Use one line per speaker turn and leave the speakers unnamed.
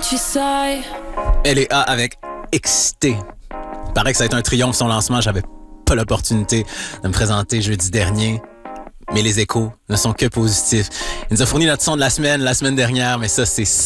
countryside.
L.A. avec Excité. Paraît que ça a été un triomphe son lancement. J'avais pas l'opportunité de me présenter jeudi dernier. Mais les échos ne sont que positifs. Il nous a fourni notre son de la semaine dernière, mais ça, c'est